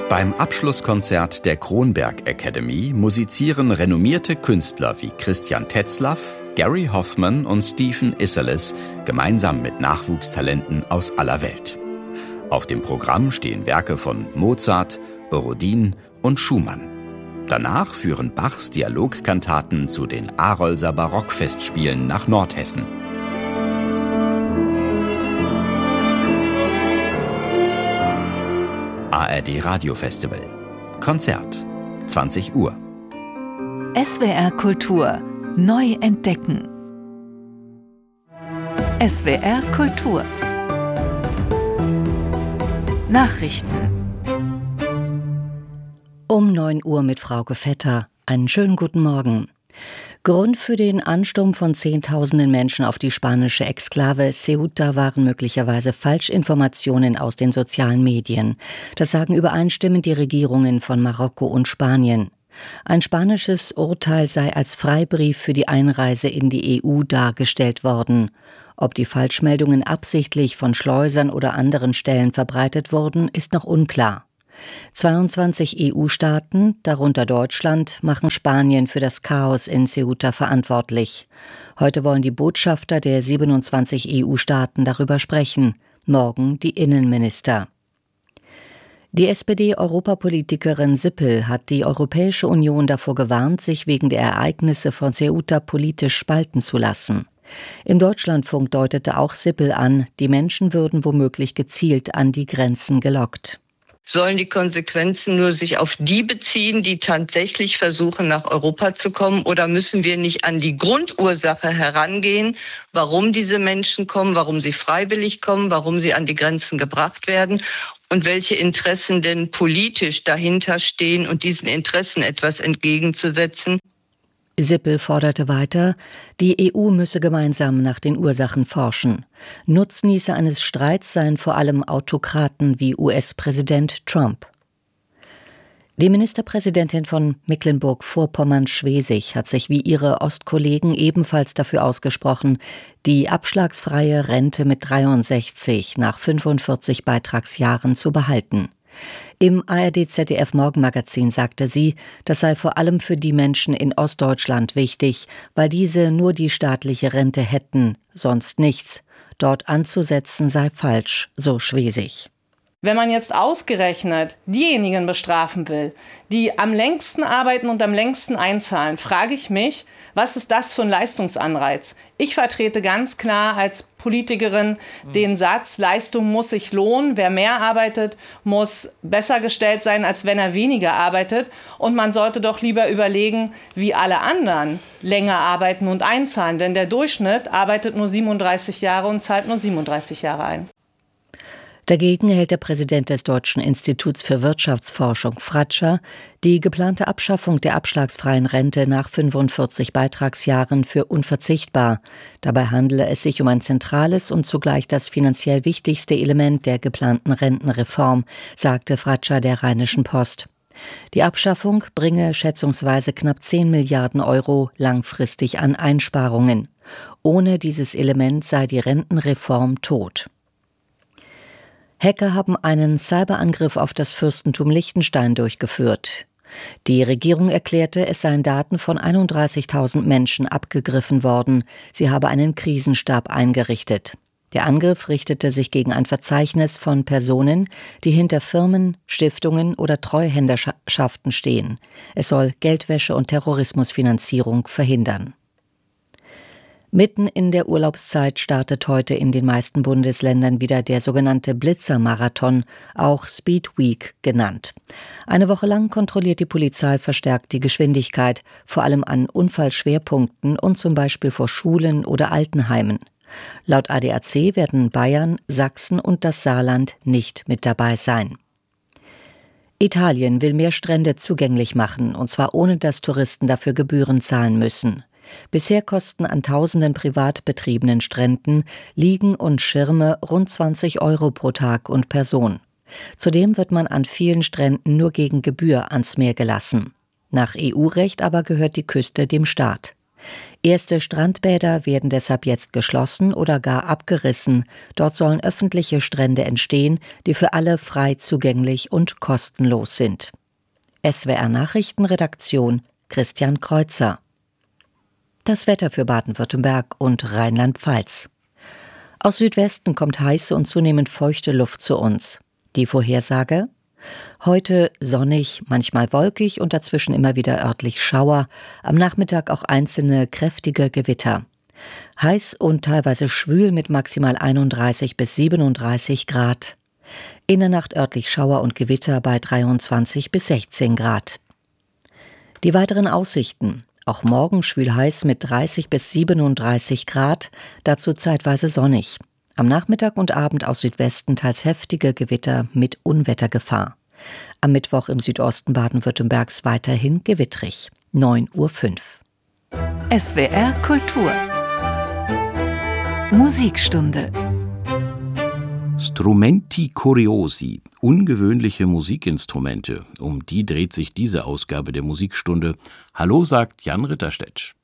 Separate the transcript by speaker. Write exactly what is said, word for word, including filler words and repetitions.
Speaker 1: Beim Abschlusskonzert der Kronberg Academy musizieren renommierte Künstler wie Christian Tetzlaff, Gary Hoffman und Stephen Isserlis gemeinsam mit Nachwuchstalenten aus aller Welt. Auf dem Programm stehen Werke von Mozart, Borodin und Schumann. Danach führen Bachs Dialogkantaten zu den Arolser Barockfestspielen nach Nordhessen. A R D Radiofestival. Konzert. zwanzig Uhr.
Speaker 2: S W R Kultur. Neu entdecken. S W R Kultur. Nachrichten.
Speaker 3: Um neun Uhr mit Frauke Vetter. Einen schönen guten Morgen. Grund für den Ansturm von Zehntausenden Menschen auf die spanische Exklave Ceuta waren möglicherweise Falschinformationen aus den sozialen Medien. Das sagen übereinstimmend die Regierungen von Marokko und Spanien. Ein spanisches Urteil sei als Freibrief für die Einreise in die E U dargestellt worden. Ob die Falschmeldungen absichtlich von Schleusern oder anderen Stellen verbreitet wurden, ist noch unklar. zweiundzwanzig E U-Staaten, darunter Deutschland, machen Spanien für das Chaos in Ceuta verantwortlich. Heute wollen die Botschafter der siebenundzwanzig E U-Staaten darüber sprechen, morgen die Innenminister. Die S P D-Europapolitikerin Sippel hat die Europäische Union davor gewarnt, sich wegen der Ereignisse von Ceuta politisch spalten zu lassen. Im Deutschlandfunk deutete auch Sippel an, die Menschen würden womöglich gezielt an die Grenzen gelockt.
Speaker 4: Sollen die Konsequenzen nur sich auf die beziehen, die tatsächlich versuchen, nach Europa zu kommen? Oder müssen wir nicht an die Grundursache herangehen, warum diese Menschen kommen, warum sie freiwillig kommen, warum sie an die Grenzen gebracht werden und welche Interessen denn politisch dahinter stehen und diesen Interessen etwas entgegenzusetzen?
Speaker 3: Sippel forderte weiter, die E U müsse gemeinsam nach den Ursachen forschen. Nutznießer eines Streits seien vor allem Autokraten wie U S-Präsident Trump. Die Ministerpräsidentin von Mecklenburg-Vorpommern-Schwesig hat sich wie ihre Ostkollegen ebenfalls dafür ausgesprochen, die abschlagsfreie Rente mit dreiundsechzig nach fünfundvierzig Beitragsjahren zu behalten. Im A R D-Z D F-Morgenmagazin sagte sie, das sei vor allem für die Menschen in Ostdeutschland wichtig, weil diese nur die staatliche Rente hätten, sonst nichts. Dort anzusetzen sei falsch, so Schwesig.
Speaker 5: Wenn man jetzt ausgerechnet diejenigen bestrafen will, die am längsten arbeiten und am längsten einzahlen, frage ich mich, was ist das für ein Leistungsanreiz? Ich vertrete ganz klar als Politikerin den Satz, Leistung muss sich lohnen. Wer mehr arbeitet, muss besser gestellt sein, als wenn er weniger arbeitet. Und man sollte doch lieber überlegen, wie alle anderen länger arbeiten und einzahlen. Denn der Durchschnitt arbeitet nur siebenunddreißig Jahre und zahlt nur siebenunddreißig Jahre ein.
Speaker 3: Dagegen hält der Präsident des Deutschen Instituts für Wirtschaftsforschung, Fratscher, die geplante Abschaffung der abschlagsfreien Rente nach fünfundvierzig Beitragsjahren für unverzichtbar. Dabei handele es sich um ein zentrales und zugleich das finanziell wichtigste Element der geplanten Rentenreform, sagte Fratscher der Rheinischen Post. Die Abschaffung bringe schätzungsweise knapp zehn Milliarden Euro langfristig an Einsparungen. Ohne dieses Element sei die Rentenreform tot. Hacker haben einen Cyberangriff auf das Fürstentum Liechtenstein durchgeführt. Die Regierung erklärte, es seien Daten von einunddreißigtausend Menschen abgegriffen worden. Sie habe einen Krisenstab eingerichtet. Der Angriff richtete sich gegen ein Verzeichnis von Personen, die hinter Firmen, Stiftungen oder Treuhänderschaften stehen. Es soll Geldwäsche und Terrorismusfinanzierung verhindern. Mitten in der Urlaubszeit startet heute in den meisten Bundesländern wieder der sogenannte Blitzermarathon, auch Speed Week genannt. Eine Woche lang kontrolliert die Polizei verstärkt die Geschwindigkeit, vor allem an Unfallschwerpunkten und zum Beispiel vor Schulen oder Altenheimen. Laut A D A C werden Bayern, Sachsen und das Saarland nicht mit dabei sein. Italien will mehr Strände zugänglich machen, und zwar ohne dass Touristen dafür Gebühren zahlen müssen. Bisher kosten an tausenden privat betriebenen Stränden Liegen und Schirme rund zwanzig Euro pro Tag und Person. Zudem wird man an vielen Stränden nur gegen Gebühr ans Meer gelassen. Nach E U-Recht aber gehört die Küste dem Staat. Erste Strandbäder werden deshalb jetzt geschlossen oder gar abgerissen. Dort sollen öffentliche Strände entstehen, die für alle frei zugänglich und kostenlos sind. S W R Nachrichtenredaktion Christian Kreuzer. Das Wetter für Baden-Württemberg und Rheinland-Pfalz. Aus Südwesten kommt heiße und zunehmend feuchte Luft zu uns. Die Vorhersage? Heute sonnig, manchmal wolkig und dazwischen immer wieder örtlich Schauer, am Nachmittag auch einzelne kräftige Gewitter. Heiß und teilweise schwül mit maximal einunddreißig bis siebenunddreißig Grad. In der Nacht örtlich Schauer und Gewitter bei dreiundzwanzig bis sechzehn Grad. Die weiteren Aussichten: Auch morgen schwül heiß mit dreißig bis siebenunddreißig Grad, dazu zeitweise sonnig. Am Nachmittag und Abend aus Südwesten teils heftige Gewitter mit Unwettergefahr. Am Mittwoch im Südosten Baden-Württembergs weiterhin gewittrig. neun Uhr fünf.
Speaker 2: S W R Kultur Musikstunde.
Speaker 6: Strumenti curiosi, ungewöhnliche Musikinstrumente. Um die dreht sich diese Ausgabe der Musikstunde. Hallo, sagt Jan Ritterstedt.